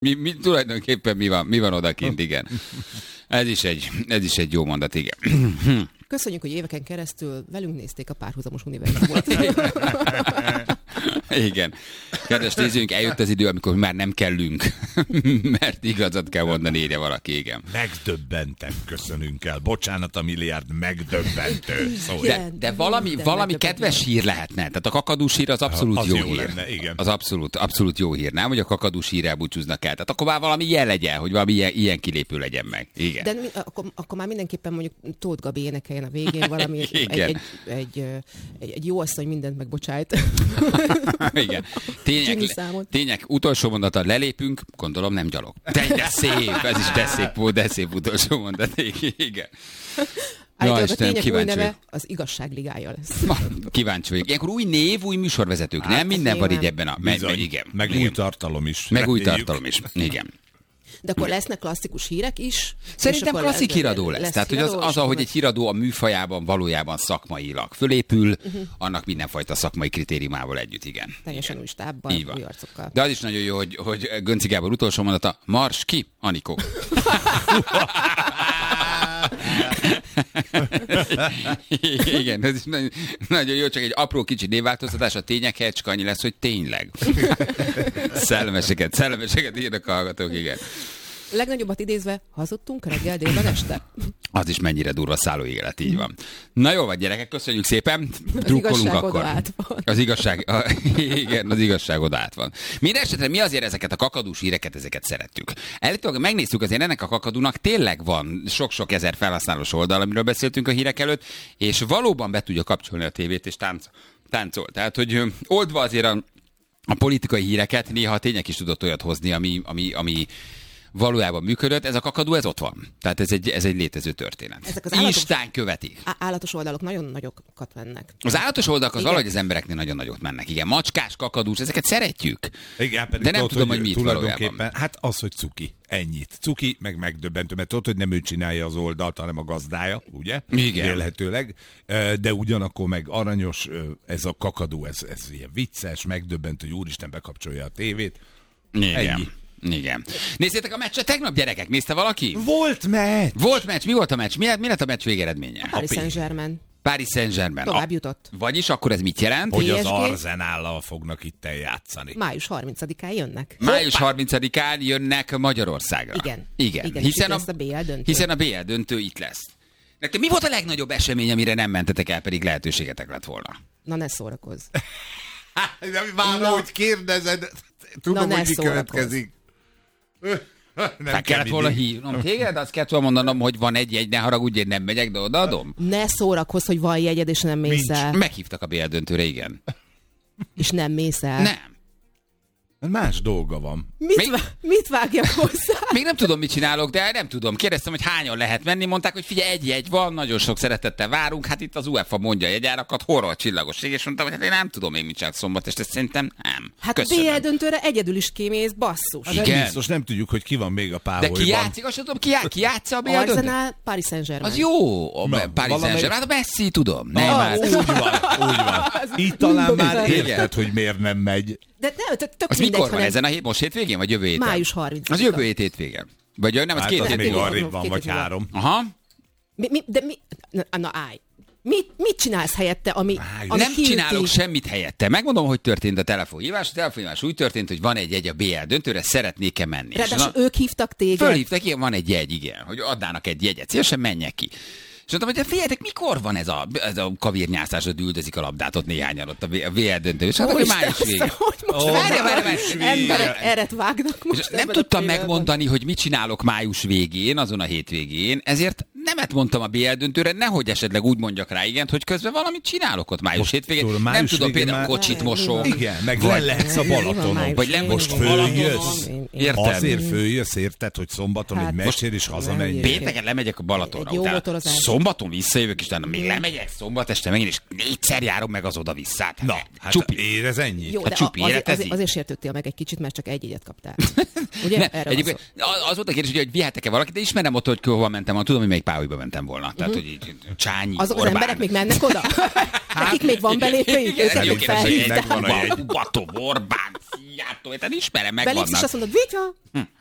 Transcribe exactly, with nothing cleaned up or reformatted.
Mi, mi, tulajdonképpen mi van, mi van odakint, igen. Ez is egy, ez is egy jó mondat, igen. Köszönjük, hogy éveken keresztül velünk nézték a párhuzamos univerzumot. Igen. Kedves nézőink, eljött az idő, amikor már nem kellünk, mert igazat kell mondani, írja valaki, igen. Megdöbbentem, köszönünk el. Bocsánat a milliárd, megdöbbentő. Szóval. De, de valami, valami kedves hír lehetne. Tehát a kakadús hír az abszolút az jó, jó hír. lenne, igen. Az abszolút, abszolút jó hír, nem? Hogy a kakadús hírrel búcsúznak el. Tehát akkor már valami jel legyen, hogy valami ilyen, ilyen kilépő legyen meg. Igen. De mi, akkor, akkor már mindenképpen mondjuk Tóth Gabi énekeljen a végén valami, egy, egy, egy, egy, egy jó asszony mindent megbocsájt. Igen. Tények, tények, utolsó mondata, lelépünk, gondolom nem gyalog. De, de szép, ez is de szép volt, de szép utolsó mondat. Igen. Állítólag a tények új neve az igazságligája lesz. Ma, kíváncsi vagyok. Ilyenkor új név, új műsorvezetők, hát, nem? Minden van így ebben a... Bizony, meg, igen. Meg igen. új tartalom is. Meg új tartalom is, igen. De akkor lesznek klasszikus hírek is? Szerintem klasszik lesz, híradó lesz. lesz. Tehát, hogy az, az, ahogy egy híradó a műfajában valójában szakmailag fölépül, uh-huh. annak mindenfajta szakmai kritériumával együtt, igen. Teljesen új stábban, új arcokkal. De az is nagyon jó, hogy, hogy Gönci Gábor utolsó mondata, mars ki, Anikó. Igen, ez is nagyon, nagyon jó, csak egy apró kicsi névváltoztatás, a tények helyett csak annyi lesz, hogy tényleg. Szellemeseket, szellemeseket írnak a hallgatók, igen. Legnagyobbat idézve, hazudtunk reggel, délben, este. Az is mennyire durva szállóélet, így van. Na jó, vagy gyerekek, köszönjük szépen. Az igazság akkor. Oda át van. Az igazság, a, igen, az igazság oda át van. Minden esetre mi azért ezeket a kakadús híreket, ezeket szerettük. Előtt megnéztük, azért ennek a kakadúnak tényleg van sok-sok ezer felhasználós oldal, amiről beszéltünk a hírek előtt, és valóban be tudja kapcsolni a tévét, és tánc, táncol. Tehát, hogy oldva azért a, a politikai híreket, néha a tények is tudott olyat hozni, ami, ami, ami valójában működött, ez a kakadú, ez ott van. Tehát ez egy, ez egy létező történet. Ezek az állatos, Instán követik. Állatos oldalok nagyon nagyokat mennek. Az állatos oldalak az valahogy az embereknél nagyon nagyot mennek. Igen, macskás, kakadús, ezeket szeretjük. Igen, de nem tudod, tudom, hogy, hogy mit valójában. Hát az, hogy cuki. Ennyit. Cuki, meg megdöbbentő, mert tudod, hogy nem ő csinálja az oldalt, hanem a gazdája, ugye? Igen. Élhetőleg. De ugyanakkor meg aranyos, ez a kakadú, ez, ez ilyen vicces, megdöbbentő, hogy úristen bekapcsolja a tévét. Igen. Ennyi. Igen. Nézzétek a meccset tegnap, gyerekek? Nézte valaki? Volt meccs! Volt meccs. Mi volt a meccs? Mi, mi lett a meccs végeredménye? Paris Saint-Germain. Paris Saint-Germain. Tovább jutott. Vagyis akkor ez mit jelent? Hogy az Arsenállal fognak itt eljátszani. május harmincadikán jönnek. május harmincadikán jönnek Magyarországra. Igen. Igen. Igen. Hiszen, a, a bé el döntő. hiszen a bé el döntő itt lesz. Nektek mi volt a legnagyobb esemény, amire nem mentetek el, pedig lehetőségetek lett volna? Na ne szórakozz. Már no. Hogy kérdezed, tudom, Na, hogy mi következik. Nem kellett volna hívnom téged, azt kellett volna mondanom, hogy van egy jegy, ne haragudj, én nem megyek, de odaadom. Ne szórakozz, hogy van jegyed, és nem mész el. Meghívtak a bé el döntőre, igen. És nem mész el. Nem. Más dolga van. Mit, Még... vá- mit vágjak hozzá? Még nem tudom, mit csinálok, de nem tudom. Kérdeztem, hogy hányan lehet menni, mondták, hogy figyelj, egy jegy van, nagyon sok szeretettel várunk, hát itt az UEFA mondja a jegyárakat, horror csillagoség, és mondtam, hogy hát én nem tudom még mit csinálok szombat, és ezt szerintem nem. Hát a bé el döntőre egyedül is kimész, basszus. Hát igen. Biztos nem tudjuk, hogy ki van még a páholyban. De ki játszik, azt tudom, ki, já- ki játsza a bé el döntőt? Arsenal, Paris Saint-Germain. Az jó, a Ma, Paris Saint-Germain, hát a Messi, tudom. Nem, ah, hát. Úgy van, úgy van. Itt talán már érted, hogy miért nem megy. De nem, tök, tök az mindegy, mikor van ezen a hét? Most hétvégén, vagy jövő héten? május harmincadika. Az jövő hét hétvégén. Vagy nem, az hát két az hétvégén. még arrébb van, vagy három. Aha. Mi, mi, de mi, na, na állj. Mit, mit csinálsz helyette, ami, ami Nem kilti? csinálok semmit helyette. Megmondom, hogy történt a telefonhívás. A telefonhívás úgy történt, hogy van egy jegy a bé el döntőre, szeretnék-e menni. Ráadásul ők hívtak téged? Fölhívtak, igen, van egy jegy, igen, hogy adnának egy jegyet. Szívesen menjek ki. És mondtam, hogy figyeljetek, mikor van ez a, ez a kavírnyászás, hogy üldözik a labdát ott néhányan ott a bé el döntő. És hát, hogy május vége. Várja, várja, emberek eret vágnak most. És nem tudtam megmondani, hogy mit csinálok május végén, azon a hétvégén, ezért nemet mondtam a bé el döntőre, nehogy esetleg úgy mondjak rá igent, hogy közben valamit csinálok ott május most hétvégén. Tudom, május nem tudom, például már... kocsit mosok. Igen, meg le lehetsz a Balatonon. Vagy le most följössz. Érted? Azért följössz, érted, hogy szombaton egy meccsér és hazamegy. Pénteken lemegyek a Balatonra. Szombaton visszajövök, és utána még lemegyek szombat este megint, és négyszer járom meg az oda-vissza. Na, hát csupi. Érez ennyi? Jó, hát de csupi, azért, azért, azért sértődtél meg egy kicsit, mert csak egy jegyet kaptál. Ugye? Ne, Erre egyébként az volt a kérdés, hogy vihetek-e valakit, de ismerem ott, hogy hova mentem, tudom, hogy melyik páholyba mentem volna. Tehát, hogy így Csányi, azok Orbán. az emberek még mennek oda? Nekik még van belépőjük? Megvan a jegy. Batom, Orbán, Fiat, látom, én ismerem, meg Belépsz, és vannak. azt mondod, Vitya! Hm.